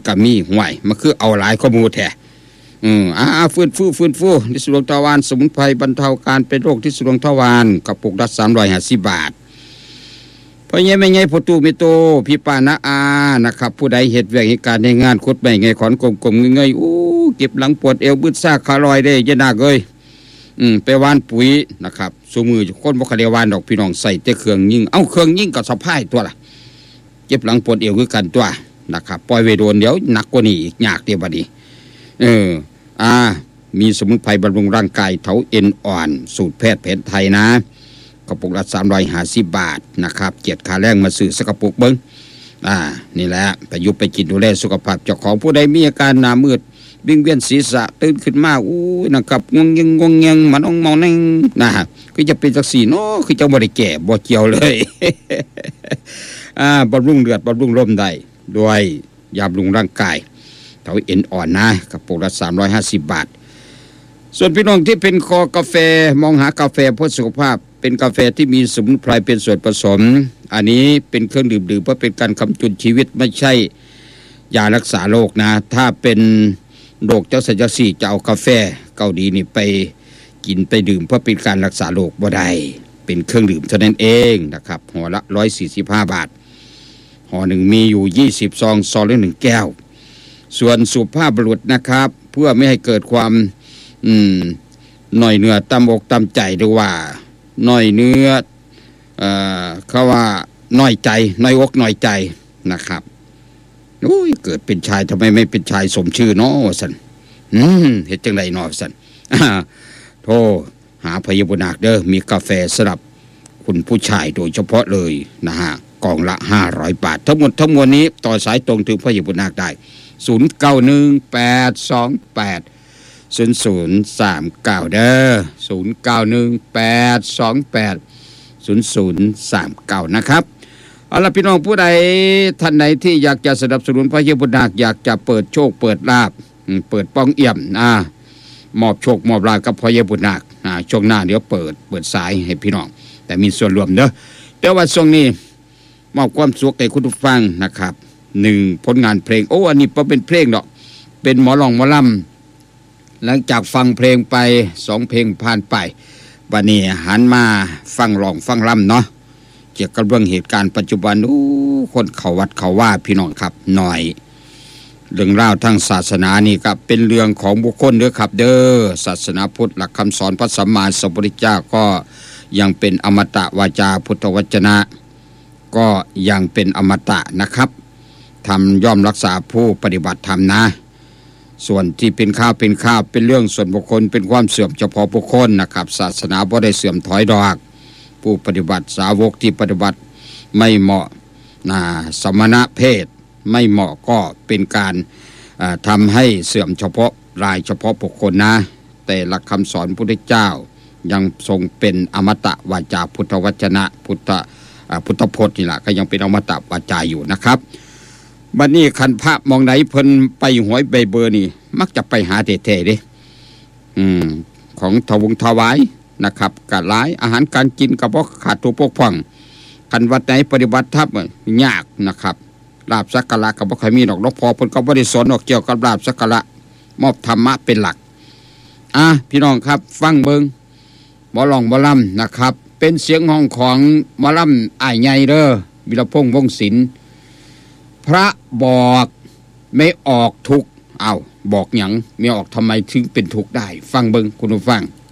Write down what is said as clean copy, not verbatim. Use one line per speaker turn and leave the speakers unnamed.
ก็มีห่วยมันคือเอาหลายข้อมูลแท้ฟื้นฟูที่สุรวงทวารสมุนไพรบรรเทาการเป็นโรคที่สุรวงทวารกระปุกละ350 บาทเพราะงี้ไม่ไงพอตู้มีโตพี่ป้านะนะครับผู้ใดเฮ็ดเวียกเหตุการณ์ในงานขุดไม้ไงขอนกลมๆเงยเก็บหลังปวดเอวบึดซ่าขาลอยได้ยะนาเอ้ยไปหว่านปุ๋ยนะครับซุมือคนบ่ค่อยได้หว่านดอกพี่น้องใส่แต่เครื่องยิงเครื่องยิงก็สะพายตัวล่ะเจ็บหลังปวดเอวคือกันตัวนะครับปล่อยไว้โดนเดี๋ยวหนักกว่านี้อีกยากเดี๋ยวบัดนี้มีสมุนไพรบำรุงร่างกายเถาเอ็นอ่อนสูตรแพทย์แผนไทยนะกระปุกละ350 บาทนะครับเกียรติค่าแรงมาซื้อสักกระปุกเบิ่งนี่แหละประยุกต์ไปกินดูแลสุขภาพเจ้าของผู้ใดมีอาการหน้ามืดวิงเวียนศีรษะตื่นขึ้นมานะครับงงเงมันมองนั่งนะคือจะเป็นจักสีเนาะคือจะบ่ได้แก่บ่เกี่ยวเลยบำรุงเลือดบำรุงลมได้ด้วยยาบำรุงร่างกายเถาเอ็นอ่อนนะกระปุกละ350 บาทส่วนพี่น้องที่เป็นคอกาแฟมองหากาแฟเพื่อสุขภาพเป็นกาแฟที่มีสมุนไพรเป็นส่วนผสมอันนี้เป็นเครื่องดื่มเพื่อเป็นการคำจุนชีวิตไม่ใช่ยารักษาโรคนะถ้าเป็นโรคจักรสี่จะเอากาแฟเกาหลีนี่ไปกินไปดื่มเพื่อเป็นการรักษาโรคบ่ได้เป็นเครื่องดื่มเท่านั้นเองนะครับห่อละ145 บาทห่อหนึ่งมีอยู่20 ซองละ1 แก้วส่วนสุภาพบุรุษนะครับเพื่อไม่ให้เกิดความหน่อยเนื้อตำอกตำใจหรือว่าหน่อยเนื้อเขาว่าน้อยใจน้อยอกน้อยใจนะครับเกิดเป็นชายทำไมไม่เป็นชายสมชื่อเนาะสันเฮ็ดจังไดเนาะสันโทรหาพยาบาลเด้อมีกาแฟสำหรับคุณผู้ชายโดยเฉพาะเลยนะฮะกล่องละ500 บาททั้งหมดนี้ต่อสายตรงถึงพยาบาลได้0918280039เด้อ0918280039นะครับเอาล่ะพี่น้องผู้ใดท่านใดที่อยากจะสนับสนุนพระเยบุญนาคอยากจะเปิดโชคเปิดลาภเปิดป้องเอี่ยมมอบโชคมอบลาภกับพระเยบุญนาคช่วงหน้าเดี๋ยวเปิดสายให้พี่น้องแต่มีส่วนรวมเด้อแต่ว่าช่วงนี้มอบความสุขให้คุณผู้ฟังนะครับ1ผลงานเพลงอันนี้บ่เป็นเพลงดอกเป็นหมอลำหลังจากฟังเพลงไป2เพลงผ่านไปวันนี้หันมาฟังร้องฟังรำเนาะเกี่ยวกับเรื่องเหตุการณ์ปัจจุบันคนเขาวัดเขาว่าพี่น้องครับหน่อยเรื่องราวทางศาสนานี่ครับเป็นเรื่องของบุคคลเด้อครับเด้อศาสนาพุทธหลักคำสอนพระสัมมาสัมพุทธเจ้าก็ยังเป็นอมตะวาจาพุทธวจนะก็ยังเป็นอมตะนะครับทำย่อมรักษาผู้ปฏิบัติธรรมนะส่วนที่เป็นข้าวเป็นเรื่องส่วนบุคคลเป็นความเสื่อมเฉพาะบุคคลนะครับศาสนาบ่ได้เสื่อมถอยดอกผู้ปฏิบัติสาวกที่ปฏิบัติไม่เหมาะสมณะเพศไม่เหมาะก็เป็นการทำให้เสื่อมเฉพาะรายเฉพาะบุคคลนะแต่หลักคำสอนพระพุทธเจ้ายังทรงเป็นอมตะวาจาพุทธวจนะพุทธพจน์นี่แหละก็ยังเป็นอมตะวาจาอยู่นะครับบัดนี้คันพระมองไหนเพิ่นไปหวยใบเบอร์นี่มักจะไปหาเท่ๆเด้ของถวายนะครับกะหลายอาหารการกินก็บ่ขาดตัวปกป้องคันวัดไหนปฏิบัติธรรมยากนะครับลาภสักการะก็บ่ค่อยมีดอกพอเพิ่นก็บ่ได้สอนออกเกี่ยวกับลาภสักการะมอบธรรมะเป็นหลักพี่น้องครับฟังเบิ่งหมอลำนะครับเป็นเสียงห้องของหมอลำอ้ายใหญ่เด้อวิรพงษ์วงศ์ศิลป์พระบอกไม่ออกทุกข์บอกหยังไม่ออกทำไมถึงเป็นทุกข์ได้ฟังเบิ่งคุณผู้ฟัง